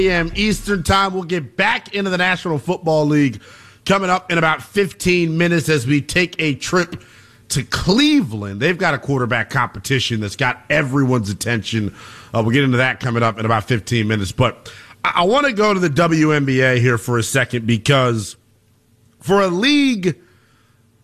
p.m. Eastern time. We'll get back into the National Football League coming up in about 15 minutes as we take a trip to Cleveland. They've got a quarterback competition that's got everyone's attention. We'll get into that coming up in about 15 minutes. But I want to go to the WNBA here for a second, because for a league